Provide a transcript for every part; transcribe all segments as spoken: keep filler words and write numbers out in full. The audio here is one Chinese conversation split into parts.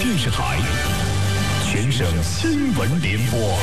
电视台全省新闻联播。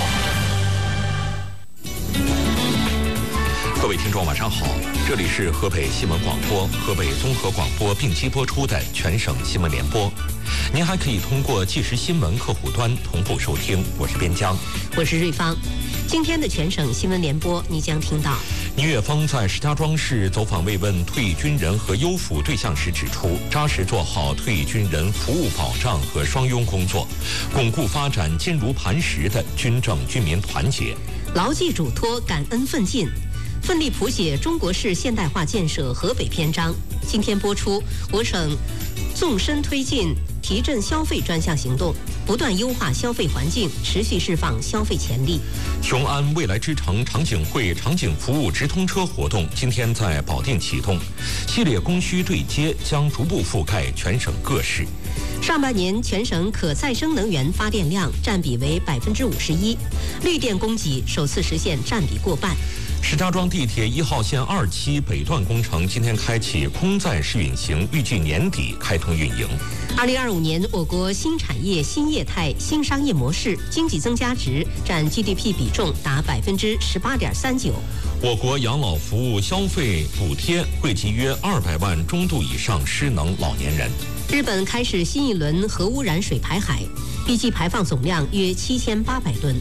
各位听众晚上好，这里是河北新闻广播、河北综合广播并机播出的全省新闻联播。您还可以通过即时新闻客户端同步收听。我是边疆， 我是瑞芳。今天的全省新闻联播，你将听到： 倪岳峰在石家庄市走访慰问退役军人和优抚对象时指出，扎实做好退役军人服务保障和双拥工作，巩固发展坚如磐石的军政军民团结， 牢记嘱托，感恩奋进，奋力谱写中国式现代化建设河北篇章。今天播出，我省纵深推进提振消费专项行动，不断优化消费环境，持续释放消费潜力。 雄安未来之城场景会场景服务直通车活动今天在保定启动，系列供需对接将逐步覆盖全省各市。 上半年全省可再生能源发电量占比为百分之五十一，绿电供给首次实现占比过半。 石家庄地铁一号线二期北段工程今天开启空载试运行，预计年底开通运营。 二零二五年，我国新产业、新业态、新商业模式经济增加值占 G D P 比重达百分之十八点三九。 我国养老服务消费补贴惠及约二百万中度以上失能老年人。 日本开始新一轮核污染水排海，预计排放总量约七千八百吨。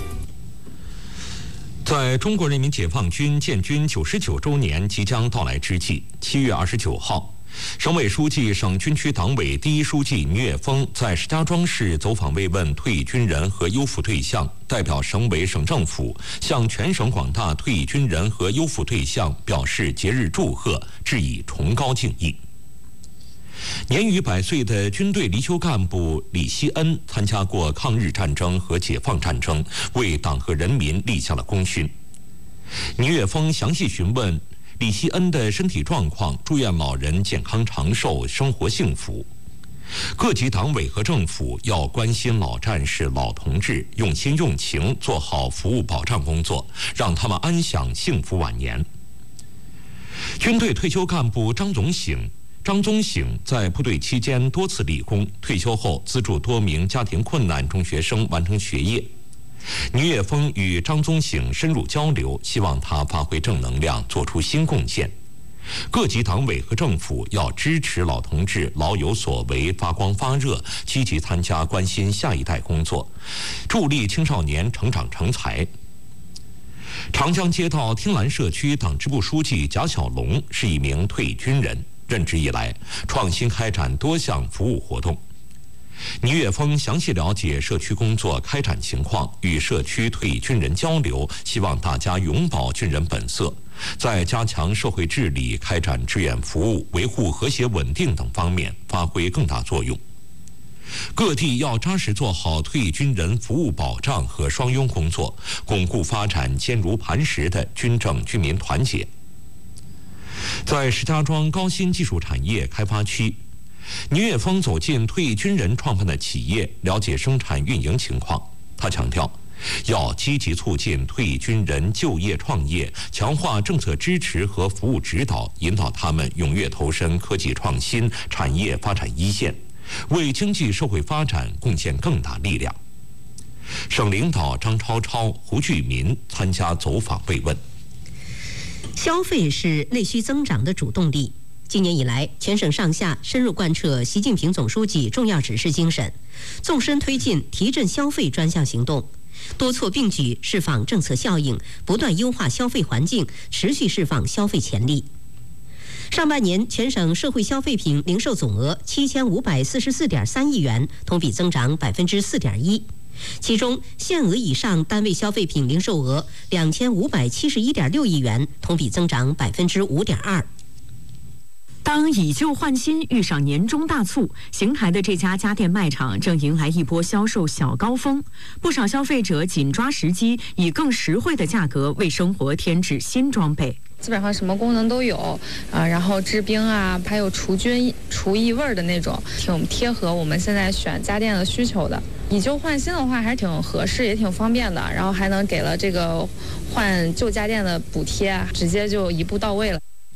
在中国人民解放军建军九十九周年即将到来之际，七月二十九号，省委书记、省军区党委第一书记倪岳峰在石家庄市走访慰问退役军人和优抚对象，代表省委省政府向全省广大退役军人和优抚对象表示节日祝贺，致以崇高敬意。年逾百岁的军队离休干部李希恩参加过抗日战争和解放战争，为党和人民立下了功勋。倪岳峰详细询问李希恩的身体状况，祝愿老人健康长寿，生活幸福。各级党委和政府要关心老战士、老同志，用心用情做好服务保障工作，让他们安享幸福晚年。军队退休干部张总醒张宗醒在部队期间多次立功，退休后资助多名家庭困难中学生完成学业。倪岳峰与张宗醒深入交流，希望他发挥正能量，做出新贡献。各级党委和政府要支持老同志老有所为，发光发热，积极参加关心下一代工作，助力青少年成长成才。长江街道汀兰社区党支部书记贾小龙是一名退役军人，任职以来，创新开展多项服务活动。倪岳峰详细了解社区工作开展情况，与社区退役军人交流，希望大家永葆军人本色，在加强社会治理、开展志愿服务、维护和谐稳定等方面发挥更大作用。各地要扎实做好退役军人服务保障和双拥工作，巩固发展坚如磐石的军政军民团结。在石家庄高新技术产业开发区，倪岳峰走进退役军人创办的企业，了解生产运营情况。他强调，要积极促进退役军人就业创业，强化政策支持和服务指导，引导他们踊跃投身科技创新、产业发展一线，为经济社会发展贡献更大力量。省领导张超超、胡巨民参加走访慰问。 消费是内需增长的主动力。今年以来，全省上下深入贯彻习近平总书记重要指示精神，纵深推进提振消费专项行动，多措并举释放政策效应，不断优化消费环境，持续释放消费潜力。上半年，全省社会消费品零售总额七千五百四十四点三亿元，同比增长百分之四点一。其中，限额以上单位消费品零售额两千五百七十一点六亿元，同比增长百分之五点二。 当以旧换新遇上年终大促，邢台的这家家电卖场正迎来一波销售小高峰，不少消费者紧抓时机，以更实惠的价格为生活添置新装备。 基本上什么功能都有啊，然后制冰啊，还有除菌、除异味的那种，挺贴合我们现在选家电的需求的。以旧换新的话，还是挺合适，也挺方便的，然后还能给了这个换旧家电的补贴，直接就一步到位了。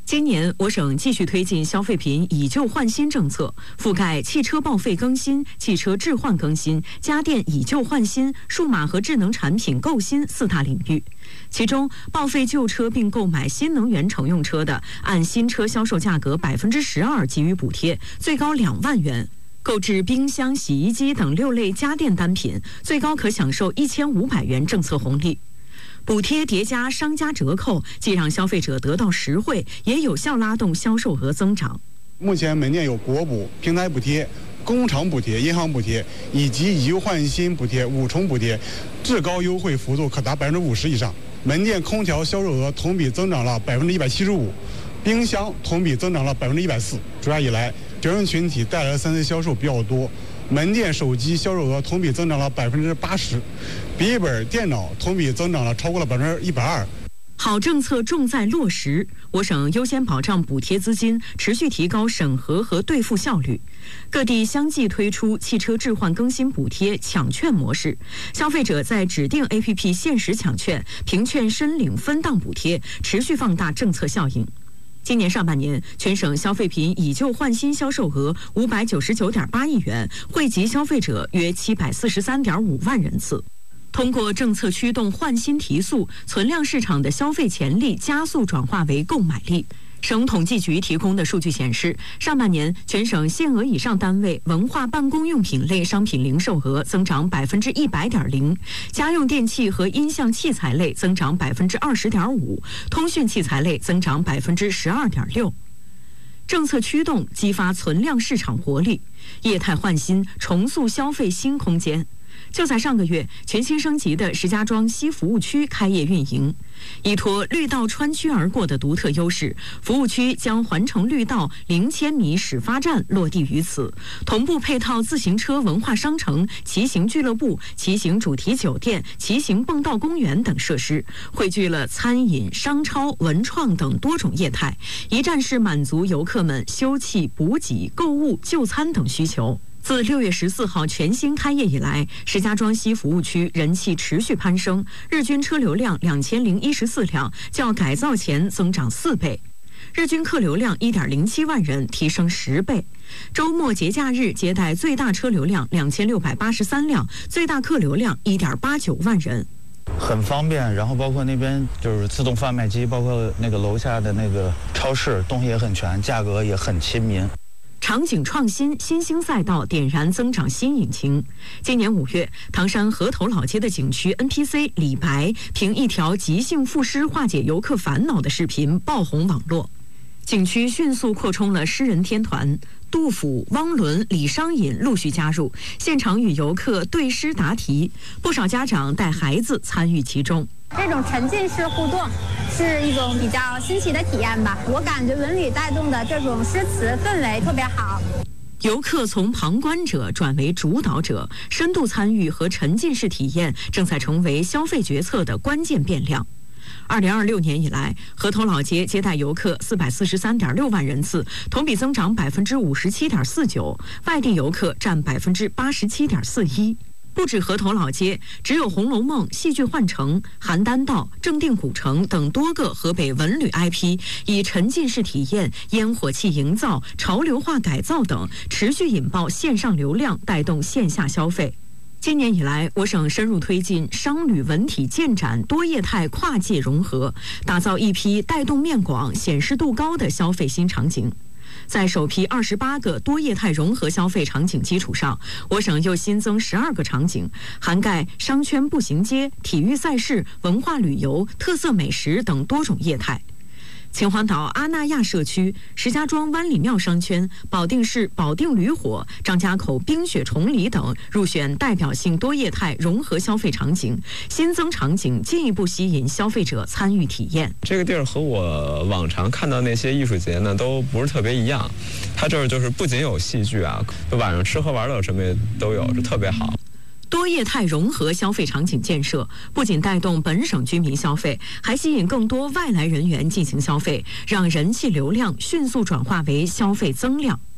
今年我省继续推进消费品以旧换新政策，覆盖汽车报废更新、汽车置换更新、家电以旧换新、数码和智能产品购新四大领域。其中，报废旧车并购买新能源乘用车的，按新车销售价格百分之十二给予补贴，最高两万元；购置冰箱、洗衣机等六类家电单品，最高可享受一千五百元政策红利。补贴叠加商家折扣，既让消费者得到实惠，也有效拉动销售额增长。 目前门店有国补、平台补贴、工厂补贴、银行补贴以及以旧换新补贴五重补贴，至高优惠幅度可达百分之五十以上。门店空调销售额同比增长了百分之一百七十五，冰箱同比增长了百分之一百四。主要以来，折用群体带来的三 C 销售比较多。门店手机销售额同比增长了百分之八十，笔记本电脑同比增长了超过了百分之一百二。 好政策重在落实，我省优先保障补贴资金，持续提高审核和兑付效率。各地相继推出汽车置换更新补贴抢券模式，消费者在指定 A P P 限时抢券，凭券申领分档补贴，持续放大政策效应。今年上半年，全省消费品以旧换新销售额五百九十九点八亿元，惠及消费者约七百四十三点五万人次。通过政策驱动换新提速，存量市场的消费潜力加速转化为购买力。省统计局提供的数据显示，上半年全省限额以上单位文化办公用品类商品零售额增长百分之一百点零，家用电器和音像器材类增长百分之二十点五，通讯器材类增长百分之十二点六。政策驱动激发存量市场活力，业态换新重塑消费新空间。就在上个月，全新升级的石家庄西服务区开业运营。依托绿道穿区而过的独特优势，服务区将环城绿道零千米始发站落地于此，同步配套自行车文化商城、骑行俱乐部、骑行主题酒店、骑行蹦道公园等设施，汇聚了餐饮、商超、文创等多种业态，一站式满足游客们休憩、补给、购物、就餐等需求。自六月十四号全新开业以来，石家庄西服务区人气持续攀升，日均车流量两千零一十四辆，较改造前增长四倍；日均客流量一点零七万人，提升十倍。周末节假日接待最大车流量两千六百八十三辆，最大客流量一点八九万人。 很方便，然后包括那边就是自动贩卖机，包括那个楼下的那个超市，东西也很全，价格也很亲民。 场景创新，新兴赛道点燃增长新引擎。今年五月，唐山河头老街的景区 N P C 李白凭一条即兴赋诗化解游客烦恼的视频爆红网络，景区迅速扩充了诗人天团，杜甫、汪伦、李商隐陆续加入，现场与游客对诗答题，不少家长带孩子参与其中。 这种沉浸式互动是一种比较新奇的体验吧，我感觉文旅带动的这种诗词氛围特别好。 游客从旁观者转为主导者，深度参与和沉浸式体验正在成为消费决策的关键变量。二零二六年以来，河头老街接待游客四百四十三点六万人次，同比增长百分之五十七点四九，外地游客占百分之八十七点四一。不止河头老街，只有《红楼梦》、戏剧幻城、邯郸道、正定古城等多个河北文旅 I P 以沉浸式体验、烟火气营造、潮流化改造等，持续引爆线上流量，带动线下消费。今年以来，我省深入推进商旅文体建展多业态跨界融合，打造一批带动面广、显示度高的消费新场景。在首批二十八个多业态融合消费场景基础上，我省又新增十二个场景，涵盖商圈步行街、体育赛事、文化旅游、特色美食等多种业态。秦皇岛阿那亚社区、石家庄湾里庙商圈、保定市保定驴火、张家口冰雪崇礼等入选代表性多业态融合消费场景，新增场景进一步吸引消费者参与体验。 这个地儿和我往常看到那些艺术节呢都不是特别一样，它这儿就是不仅有戏剧啊，就晚上吃喝玩乐什么都有，是特别好。 多业态融合消费场景建设不仅带动本省居民消费，还吸引更多外来人员进行消费，让人气流量迅速转化为消费增量。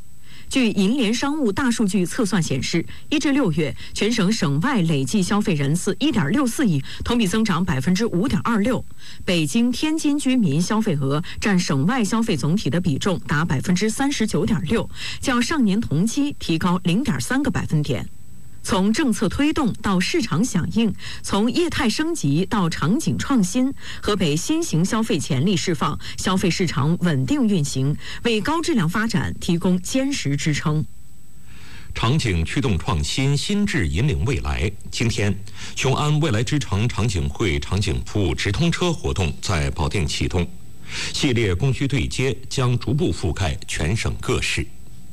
据银联商务大数据测算显示，一至六月，全省省外累计消费人次一点六四亿，同比增长百分之五点二六。北京、天津居民消费额占省外消费总体的比重达百分之三十九点六，较上年同期提高零点三个百分点。从政策推动到市场响应，从业态升级到场景创新，河北新型消费潜力释放，消费市场稳定运行，为高质量发展提供坚实支撑。 场景驱动创新，心智引领未来。今天，雄安未来之城场景汇场景服务直通车活动在保定启动，系列供需对接将逐步覆盖全省各市。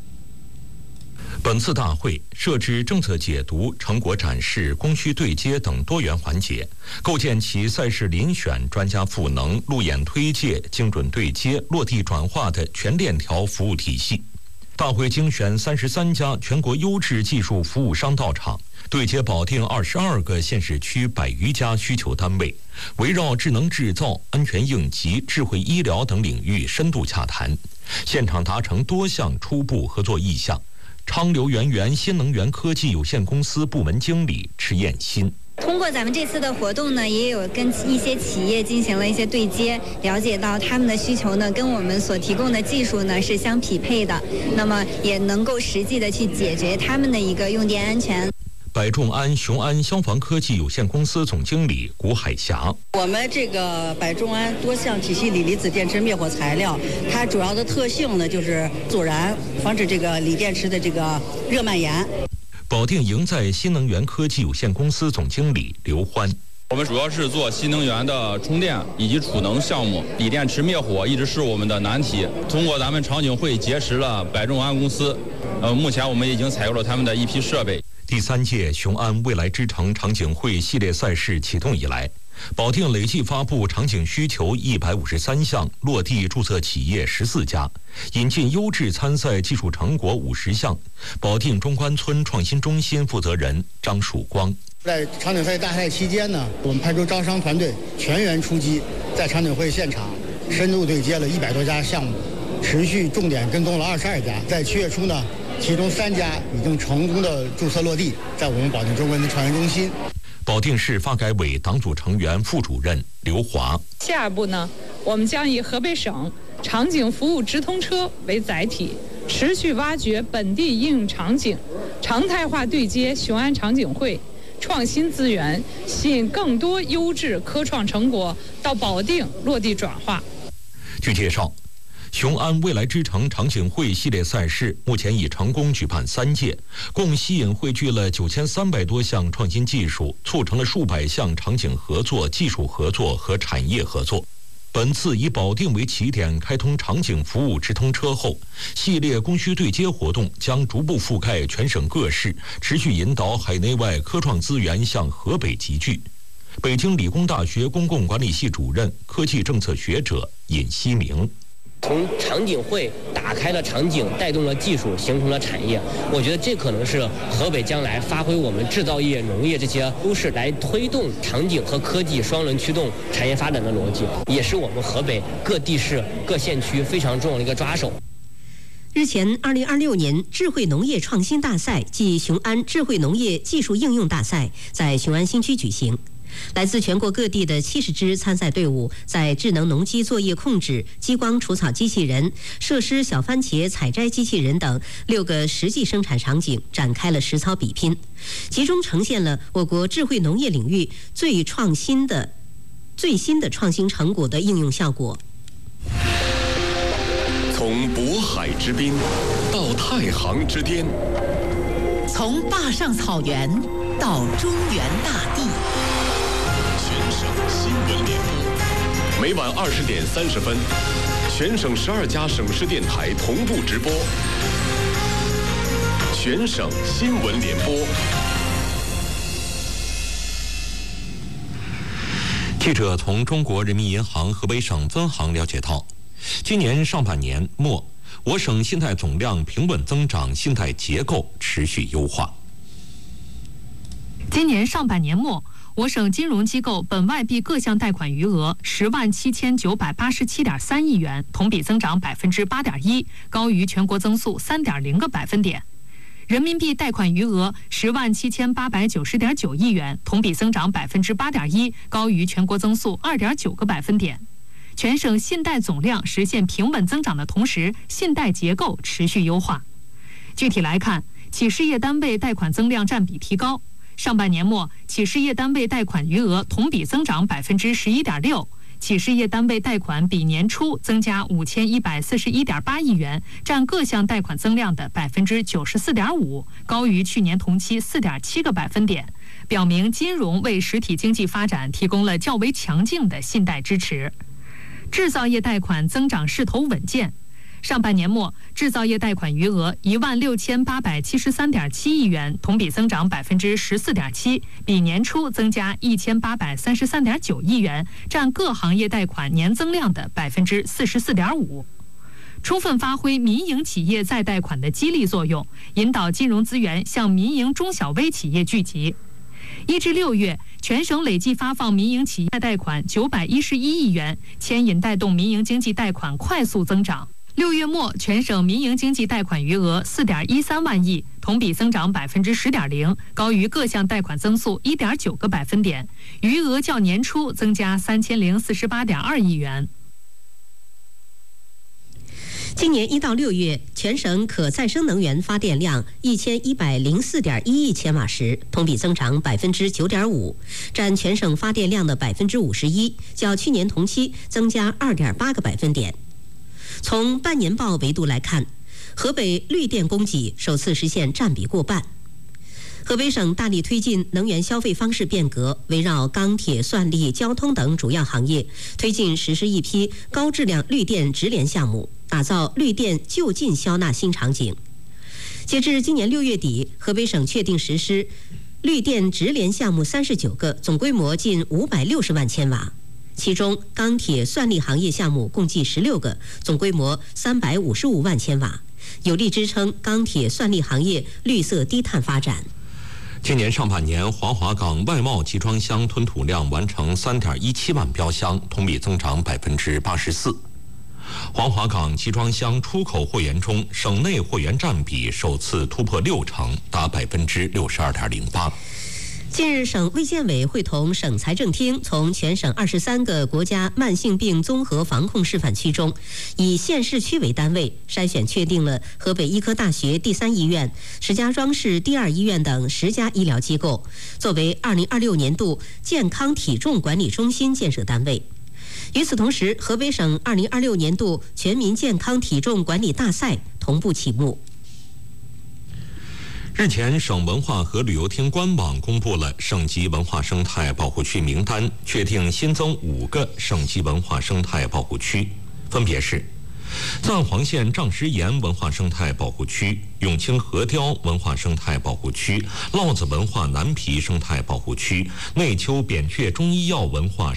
本次大会设置政策解读、成果展示、供需对接等多元环节，构建起赛事遴选、专家赋能、路演推介、精准对接、落地转化的全链条服务体系。大会精选三十三家全国优质技术服务商到场，对接保定二十二个县市区百余家需求单位，围绕智能制造、安全应急、智慧医疗等领域深度洽谈，现场达成多项初步合作意向。昌流源源新能源科技有限公司部门经理池艳新。 通过咱们这次的活动呢，也有跟一些企业进行了一些对接，了解到他们的需求呢跟我们所提供的技术呢是相匹配的，那么也能够实际的去解决他们的一个用电安全。 百众安雄安消防科技有限公司总经理谷海霞： 我们这个百众安多项体系锂离子电池灭火材料，它主要的特性呢就是阻燃，防止这个锂电池的这个热蔓延。 保定赢在新能源科技有限公司总经理刘欢： 我们主要是做新能源的充电以及储能项目，锂电池灭火一直是我们的难题。通过咱们场景汇结识了百众安公司，呃，目前我们已经采购了他们的一批设备。 第三届雄安未来之城场景汇系列赛事启动以来，保定累计发布场景需求一百五十三项，落地注册企业十四家，引进优质参赛技术成果五十项。保定中关村创新中心负责人张曙光： 在场景赛大赛期间呢，我们派出招商团队全员出击，在场景汇现场深度对接了一百多家项目，持续重点跟踪了二十二家。在七月初呢，其中三家已经成功的注册落地，在我们保定中关村创新中心。 保定市发改委党组成员、副主任刘华： 下一步呢，我们将以河北省场景服务直通车为载体，持续挖掘本地应用场景，常态化对接雄安场景汇创新资源，吸引更多优质科创成果到保定落地转化。 据介绍，雄安未来之城场景汇系列赛事目前已成功举办三届，共吸引汇聚了九千三百多项创新技术，促成了数百项场景合作、技术合作和产业合作。本次以保定为起点开通场景服务直通车后，系列供需对接活动将逐步覆盖全省各市，持续引导海内外科创资源向河北集聚。北京理工大学公共管理系主任、科技政策学者尹锡明： 从场景汇打开了场景，带动了技术，形成了产业。我觉得这可能是河北将来发挥我们制造业、农业这些优势来推动场景和科技双轮驱动产业发展的逻辑，也是我们河北各地市、各县区非常重要的一个抓手。 日前，二零二六年智慧农业创新大赛暨雄安智慧农业技术应用大赛在雄安新区举行。来自全国各地的七十支参赛队伍，在智能农机作业控制、激光除草机器人、设施小番茄采摘机器人等六个实际生产场景展开了实操比拼，集中呈现了我国智慧农业领域最创新的、最新的创新成果的应用效果。 从渤海之滨到太行之巅， 从坝上草原到中原大地。 全省新闻联播，每晚二十点三十分，全省十二家省市电台同步直播。全省新闻联播。 记者从中国人民银行河北省分行了解到，今年上半年末，我省信贷总量平稳增长，信贷结构持续优化。 今年上半年末， 我省金融机构本外币各项贷款余额十万七千九百八十七点三亿元，同比增长百分之八点一，高于全国增速三点零个百分点。人民币贷款余额十万七千八百九十点九亿元，同比增长百分之八点一，高于全国增速二点九个百分点。全省信贷总量实现平稳增长的同时，信贷结构持续优化。具体来看，企事业单位贷款增量占比提高。上半年末，企事业单位贷款余额同比增长百分之十一点六。企事业单位贷款比年初增加五千一百四十一点八亿元，占各项贷款增量的百分之九十四点五，高于去年同期四点七个百分点，表明金融为实体经济发展提供了较为强劲的信贷支持。制造业贷款增长势头稳健。上半年末，制造业贷款余额一万六千八百七十三点七亿元，同比增长百分之十四点七，比年初增加一千八百三十三点九亿元，占各行业贷款年增量的百分之四十四点五。充分发挥民营企业再贷款的激励作用，引导金融资源向民营中小微企业聚集。一至六月，全省累计发放民营企业贷款九百一十一亿元，牵引带动民营经济贷款快速增长。六月末，全省民营经济贷款余额四点一三万亿，同比增长百分之十点零，高于各项贷款增速一点九个百分点，余额较年初增加三千零四十八点二亿元。 今年一到六月，全省可再生能源发电量一千一百零四点一亿千瓦时，同比增长百分之九点五，占全省发电量的百分之五十一，较去年同期增加二点八个百分点。从半年报维度来看，河北绿电供给首次实现占比过半。河北省大力推进能源消费方式变革，围绕钢铁、算力、交通等主要行业，推进实施一批高质量绿电直联项目，打造绿电就近消纳新场景。截至今年六月底，河北省确定实施绿电直联项目三十九个，总规模近五百六十万千瓦。其中，钢铁、算力行业项目共计十六个，总规模三百五十五万千瓦，有力支撑钢铁、算力行业绿色低碳发展。 今年上半年，黄骅港外贸集装箱吞吐量完成三点一七万标箱，同比增长百分之八十四。黄骅港集装箱出口货源中，省内货源占比首次突破六成，达百分之六十二点零八。 近日，省卫健委会同省财政厅从全省二十三个国家慢性病综合防控示范区中，以县市区为单位筛选确定了河北医科大学第三医院、石家庄市第二医院等十家医疗机构，作为二零二六年度健康体重管理中心建设单位。与此同时，河北省二零二六年度全民健康体重管理大赛同步启幕。 日前，省文化和旅游厅官网公布了省级文化生态保护区名单，确定新增五个省级文化生态保护区，分别是藏黄县丈石岩文化生态保护区、永清河雕文化生态保护区、烙子文化南皮生态保护区、内丘扁鹊中医药文化